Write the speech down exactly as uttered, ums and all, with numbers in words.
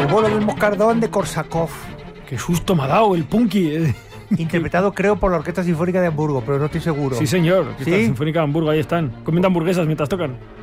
vuelo del moscardón de Korsakov. Qué susto me ha dado el Punky. Eh. Interpretado, creo, por la Orquesta Sinfónica de Hamburgo, pero no estoy seguro. Sí, señor. ¿Sí? La Sinfónica de Hamburgo, ahí están. Comiendo hamburguesas mientras tocan.